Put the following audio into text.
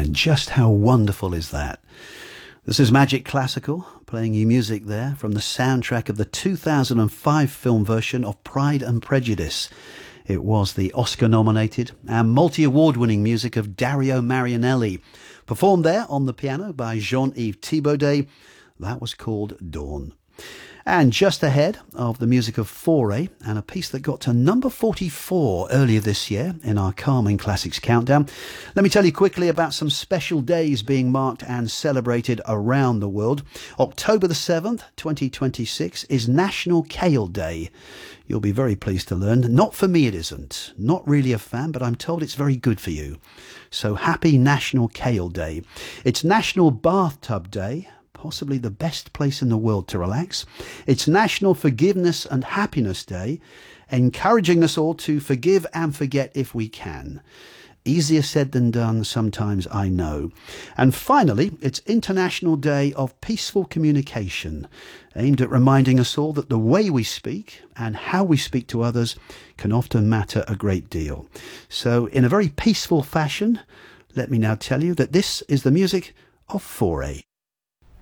And just how wonderful is that? This is Magic Classical, playing you music there from the soundtrack of the 2005 film version of Pride and Prejudice. It was the Oscar-nominated and multi-award-winning music of Dario Marianelli, performed there on the piano by Jean-Yves Thibaudet. That was called Dawn. And just ahead of the music of Fauré, and a piece that got to number 44 earlier this year in our Calming Classics Countdown, let me tell you quickly about some special days being marked and celebrated around the world. October the 7th, 2026, is National Kale Day. You'll be very pleased to learn. Not for me it isn't. Not really a fan, but I'm told it's very good for you. So happy National Kale Day. It's National Bathtub Day. Possibly the best place in the world to relax. It's National Forgiveness and Happiness Day, encouraging us all to forgive and forget if we can. Easier said than done sometimes, I know. And finally, it's International Day of Peaceful Communication, aimed at reminding us all that the way we speak and how we speak to others can often matter a great deal. So in a very peaceful fashion, let me now tell you that this is the music of Fauré.